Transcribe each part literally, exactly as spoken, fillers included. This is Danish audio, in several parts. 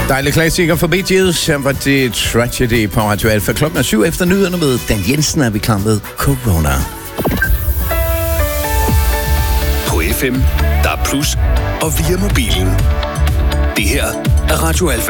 Dejlig klassiker for Bee Gees. Her var det Tragedy på Radio Alfa. Klokken er syv efter nyhederne med Dan Jensen, er vi klar med Corona. På F M, der er plus, og via mobilen. Det her er Radio Alfa.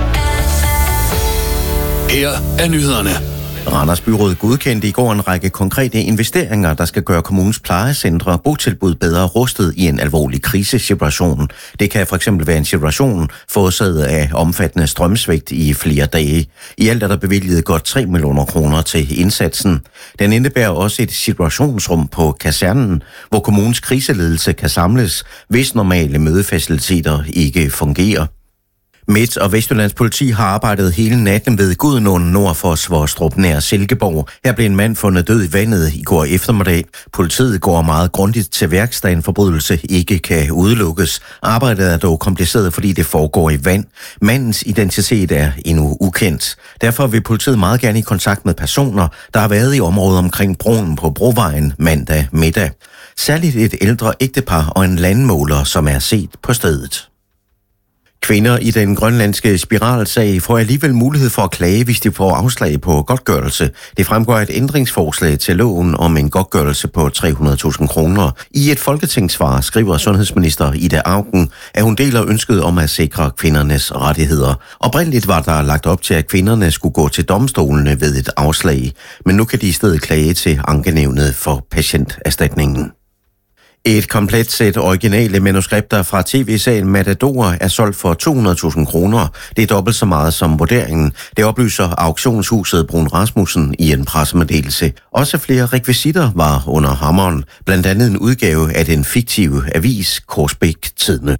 Her er nyhederne. Randers Byråd godkendte i går en række konkrete investeringer, der skal gøre kommunens plejecentre og botilbud bedre rustet i en alvorlig krisesituation. Det kan for eksempel være en situation forårsaget af omfattende strømsvigt i flere dage. I alt er der bevilget godt tre millioner kroner til indsatsen. Den indebærer også et situationsrum på kasernen, hvor kommunens kriseledelse kan samles, hvis normale mødefaciliteter ikke fungerer. Midt- og Vestjyllands politi har arbejdet hele natten ved Gudenåen nord for Svostrup nær Silkeborg. Her blev en mand fundet død i vandet i går eftermiddag. Politiet går meget grundigt til værks, da en forbrydelse ikke kan udelukkes. Arbejdet er dog kompliceret, fordi det foregår i vand. Mandens identitet er endnu ukendt. Derfor vil politiet meget gerne i kontakt med personer, der har været i området omkring broen på Brovejen mandag middag. Særligt et ældre ægtepar og en landmåler, som er set på stedet. Kvinder i den grønlandske spiralsag får alligevel mulighed for at klage, hvis de får afslag på godtgørelse. Det fremgår et ændringsforslag til loven om en godtgørelse på tre hundrede tusind kroner. I et folketingssvar skriver sundhedsminister Ida Auken, at hun deler ønsket om at sikre kvindernes rettigheder. Oprindeligt var der lagt op til, at kvinderne skulle gå til domstolene ved et afslag, men nu kan de i stedet klage til ankenævnet for patienterstatningen. Et komplet sæt originale manuskripter fra tv-serien Matador er solgt for to hundrede tusind kroner. Det er dobbelt så meget som vurderingen. Det oplyser auktionshuset Brun Rasmussen i en pressemeddelelse. Også flere rekvisitter var under hammeren. Blandt andet en udgave af den fiktive avis Korsbæk Tidende.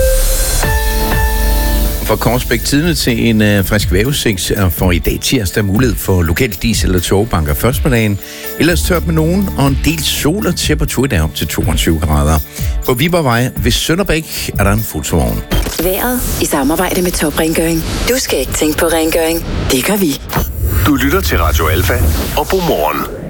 For Korsbæk Tidende til en øh, frisk vævesigt for i dag tirsdag mulighed for lokal diesel- og togbanker først på dagen. Ellers tørt med nogen og en del sol og temperatur der op til toogtyve grader. På Viborgvej ved Sønderbæk er der en fotovogn. Været i samarbejde med Top Rengøring. Du skal ikke tænke på rengøring. Det gør vi. Du lytter til Radio Alfa og Godmorgen.